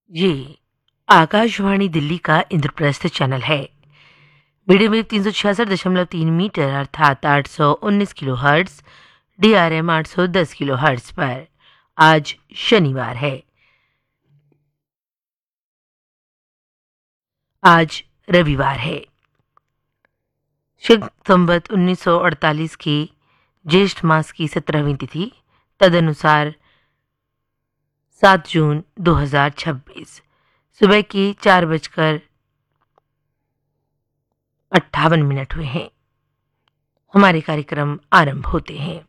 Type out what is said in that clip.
ये आकाशवाणी दिल्ली का इंद्रप्रस्थ चैनल है। मीडियम वेव 366.3 मीटर अर्थात 819 kilo hertz, DRM 810 kilo hertz पर आज शनिवार है। आज रविवार है। शक संवत 1948 की ज्येष्ठ मास की 17वीं तिथि, तदनुसार 7 जून 2026 सुबह के 4:58 हुए हैं। हमारे कार्यक्रम आरंभ होते हैं।